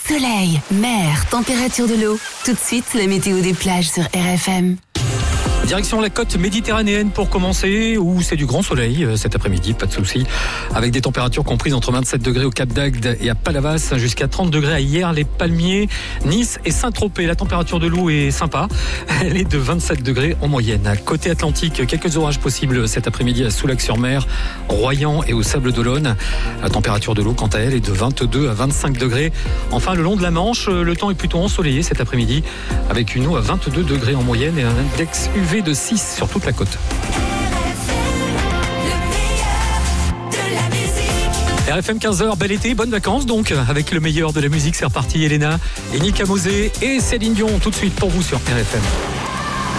Soleil, mer, température de l'eau. Tout de suite, la météo des plages sur RFM. Direction la côte méditerranéenne pour commencer, où c'est du grand soleil cet après-midi, pas de souci, avec des températures comprises entre 27 degrés au Cap d'Agde et à Palavas, jusqu'à 30 degrés à Hyères, les Palmiers, Nice et Saint-Tropez. La température de l'eau est sympa, elle est de 27 degrés en moyenne. Côté Atlantique, quelques orages possibles cet après-midi à Soulac-sur-Mer, Royan et au Sable d'Olonne. La température de l'eau, quant à elle, est de 22 à 25 degrés. Enfin, le long de la Manche, le temps est plutôt ensoleillé cet après-midi, avec une eau à 22 degrés en moyenne et un index UV de 6 sur toute la côte. RFM 15h, bel été, bonnes vacances donc, avec le meilleur de la musique. C'est reparti, Elena, Nika Mosé et Céline Dion tout de suite pour vous sur RFM.